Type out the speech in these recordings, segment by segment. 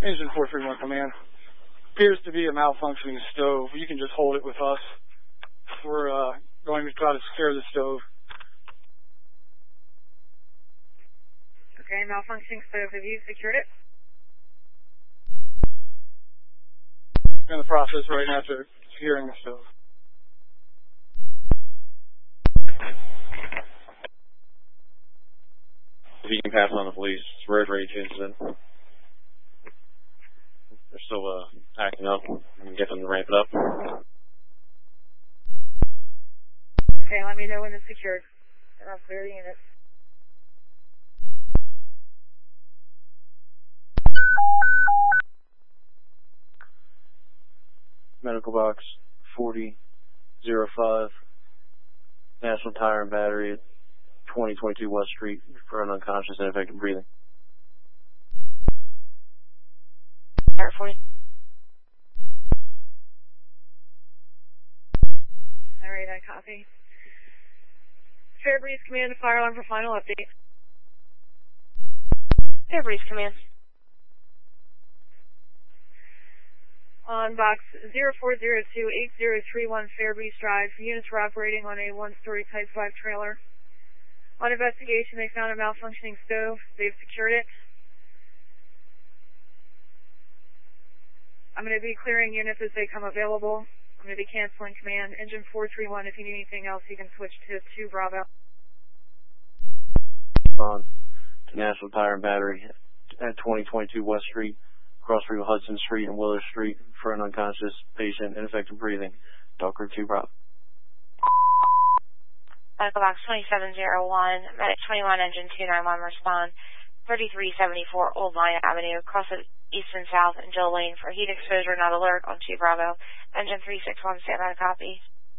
Engine 431 command. Appears to be a malfunctioning stove. You can just hold it with us. We're going to try to secure the stove. Okay, malfunctioning stove. Have you secured it? In the process right now to securing the stove. If you can pass on the police, it's a road rage incident. They're still acting up. I'm going to get them to ramp it up. Okay, let me know when it's secured. And I'll clear the unit. Medical box 4005, National Tire and Battery at 2022 West Street for an unconscious and ineffective breathing. Tire 40. Alright, I copy. Fairbreeze Command to fire alarm for final update. Fairbreeze Command. On box 0402-8031 Fairbreeze Drive, units were operating on a one-story Type 5 trailer. On investigation, they found a malfunctioning stove. They've secured it. I'm going to be clearing units as they come available. I'm going to be canceling command. Engine 431, if you need anything else, you can switch to 2 Bravo. On to National Tire and Battery at 2022 West Street, cross through Hudson Street and Willow Street for an unconscious patient, ineffective breathing. Docker 2 Bravo. Medical box 2701, Medic 21, Engine 291, respond. 3374 Old Line Avenue, cross of East and South and Jill Lane for heat exposure, not alert on 2 Bravo. Engine 361, stand by to copy.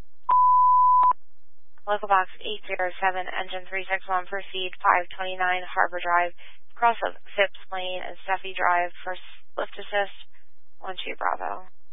Local box 807, Engine 361, proceed 529 Harbor Drive, cross of Phipps Lane and Steffi Drive for lift assist, 12 Bravo.